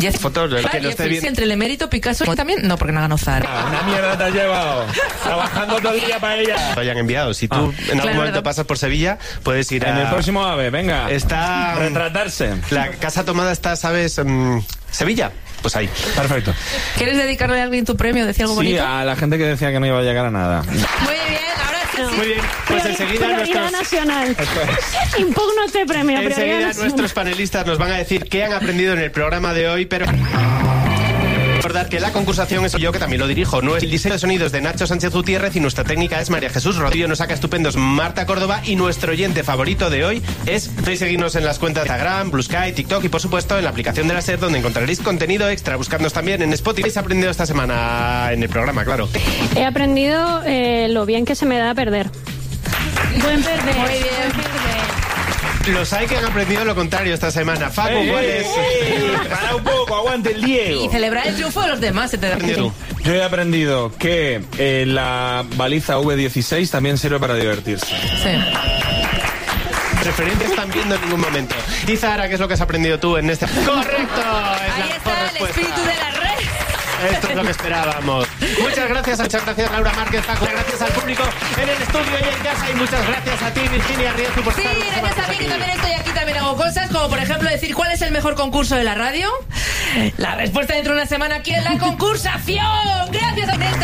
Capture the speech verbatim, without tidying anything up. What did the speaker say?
Yes. Fotos del que no esté bien. Entre el emérito, Picasso también. No, porque no ganó Zara. Ah, una mierda te has llevado. Trabajando todo el día para ella. Lo hayan enviado. Si tú Ah, en algún claro, momento verdad. pasas por Sevilla, puedes ir a... En el próximo AVE, venga. Está... Retratarse. La casa tomada está, ¿sabes? Mm, Sevilla. Pues ahí. Perfecto. ¿Quieres dedicarle a alguien tu premio? ¿Decía algo Sí, bonito? a la gente que decía que no iba a llegar a nada. Muy bien, ahora sí. No. Muy bien. Pues Priori- enseguida prioridad nuestros... nacional. Eso es. Impugno este premio. Prioridad Enseguida nacional. nuestros panelistas nos van a decir qué han aprendido en el programa de hoy, pero... Recordar que la concursación es yo que también lo dirijo. No es el diseño de sonidos de Nacho Sánchez Gutiérrez y nuestra técnica es María Jesús Rodríguez. Nos saca estupendos Marta Córdoba y nuestro oyente favorito de hoy es podéis seguirnos en las cuentas de Instagram, Blue Sky, TikTok y por supuesto en la aplicación de la SER donde encontraréis contenido extra. Buscadnos también en Spotify. ¿Qué habéis aprendido esta semana en el programa? Claro. He aprendido eh, lo bien que se me da perder. Buen perder. Muy bien. Los hay que han aprendido lo contrario esta semana. Facu, ¡Ey, ¿cuál ey, es? ey! Para un poco, aguante el Diego. Y celebrar el triunfo de los demás. Se te da Tú. Yo he aprendido que eh, la baliza V dieciséis también sirve para divertirse. Sí. Referentes están viendo en ningún momento. Y Zara, ¿qué es lo que has aprendido tú en este? ¡Correcto! Es la Ahí mejor está el respuesta. espíritu de la red. Esto es lo que esperábamos. Muchas gracias, muchas gracias Laura Márquez, Paco, gracias al público en el estudio y en casa y muchas gracias a ti, Virginia Riezu, por Sí, estar una semana gracias a mí aquí. que también estoy aquí, también hago cosas, como por ejemplo decir cuál es el mejor concurso de la radio. La respuesta dentro de una semana aquí en la concursación. Gracias a Neta.